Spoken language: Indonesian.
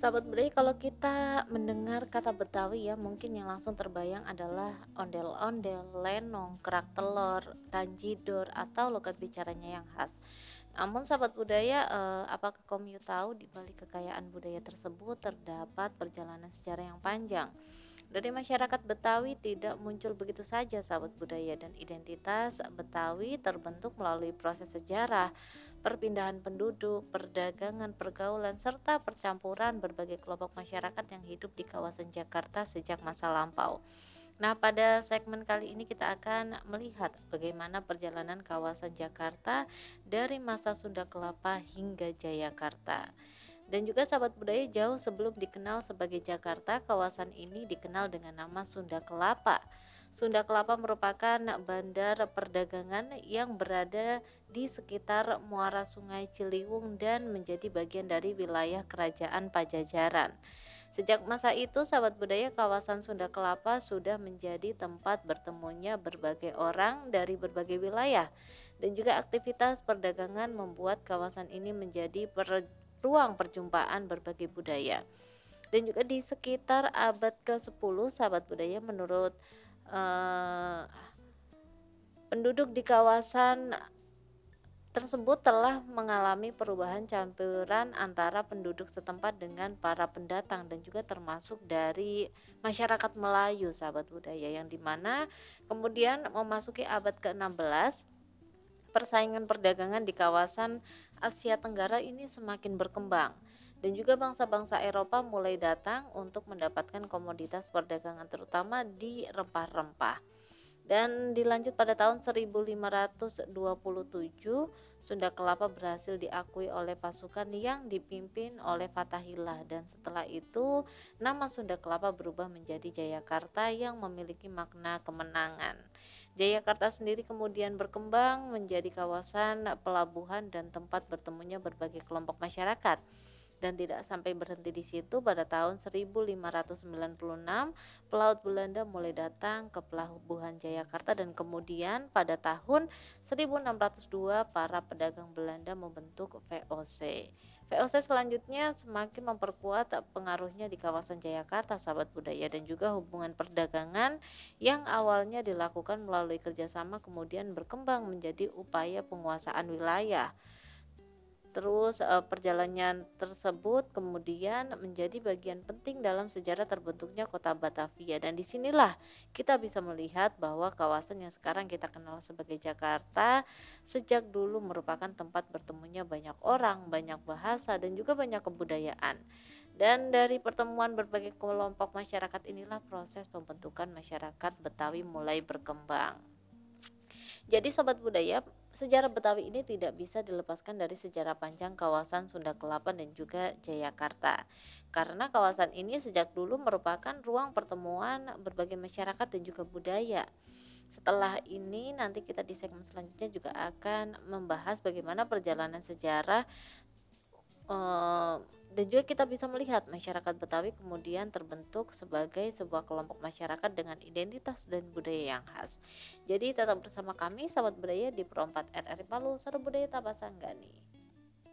Sahabat budaya, kalau kita mendengar kata Betawi ya, mungkin yang langsung terbayang adalah ondel-ondel, lenong, kerak telur, tanjidor, atau logat bicaranya yang khas. Namun sahabat budaya, apakah kamu tahu di balik kekayaan budaya tersebut terdapat perjalanan sejarah yang panjang? Dari masyarakat Betawi tidak muncul begitu saja sahabat budaya, dan identitas Betawi terbentuk melalui proses sejarah, perpindahan penduduk, perdagangan, pergaulan, serta percampuran berbagai kelompok masyarakat yang hidup di kawasan Jakarta sejak masa lampau. Nah, pada segmen kali ini kita akan melihat bagaimana perjalanan kawasan Jakarta dari masa Sunda Kelapa hingga Jayakarta. Dan juga sahabat budaya, jauh sebelum dikenal sebagai Jakarta, kawasan ini dikenal dengan nama Sunda Kelapa. Sunda Kelapa merupakan bandar perdagangan yang berada di sekitar muara Sungai Ciliwung dan menjadi bagian dari wilayah Kerajaan Pajajaran. Sejak masa itu, sahabat budaya, kawasan Sunda Kelapa sudah menjadi tempat bertemunya berbagai orang dari berbagai wilayah, dan juga aktivitas perdagangan membuat kawasan ini menjadi ruang perjumpaan berbagai budaya. Dan juga di sekitar abad ke-10 sahabat budaya, menurut eh, penduduk di kawasan tersebut telah mengalami perubahan campuran antara penduduk setempat dengan para pendatang, dan juga termasuk dari masyarakat Melayu sahabat budaya, yang dimana kemudian memasuki abad ke-16 persaingan perdagangan di kawasan Asia Tenggara ini semakin berkembang, dan juga bangsa-bangsa Eropa mulai datang untuk mendapatkan komoditas perdagangan terutama di rempah-rempah. Dan dilanjut pada tahun 1527, Sunda Kelapa berhasil diakui oleh pasukan yang dipimpin oleh Fatahillah, dan setelah itu nama Sunda Kelapa berubah menjadi Jayakarta yang memiliki makna kemenangan. Jayakarta sendiri kemudian berkembang menjadi kawasan pelabuhan dan tempat bertemunya berbagai kelompok masyarakat. Dan tidak sampai berhenti di situ, pada tahun 1596 pelaut Belanda mulai datang ke pelabuhan Jayakarta, dan kemudian pada tahun 1602 para pedagang Belanda membentuk VOC. VOC selanjutnya semakin memperkuat pengaruhnya di kawasan Jayakarta sahabat budaya, dan juga hubungan perdagangan yang awalnya dilakukan melalui kerjasama kemudian berkembang menjadi upaya penguasaan wilayah. Terus perjalanan tersebut kemudian menjadi bagian penting dalam sejarah terbentuknya kota Batavia, dan disinilah kita bisa melihat bahwa kawasan yang sekarang kita kenal sebagai Jakarta sejak dulu merupakan tempat bertemunya banyak orang, banyak bahasa, dan juga banyak kebudayaan. Dan dari pertemuan berbagai kelompok masyarakat inilah proses pembentukan masyarakat Betawi mulai berkembang. Jadi sobat budaya, sejarah Betawi ini tidak bisa dilepaskan dari sejarah panjang kawasan Sunda Kelapa dan juga Jayakarta. Karena kawasan ini sejak dulu merupakan ruang pertemuan berbagai masyarakat dan juga budaya. Setelah ini nanti kita di segmen selanjutnya juga akan membahas bagaimana perjalanan sejarah, Eee, dan juga kita bisa melihat masyarakat Betawi kemudian terbentuk sebagai sebuah kelompok masyarakat dengan identitas dan budaya yang khas. Jadi tetap bersama kami sahabat budaya di Pro 4 RRI Palu, Suara Budaya Tabasanggani.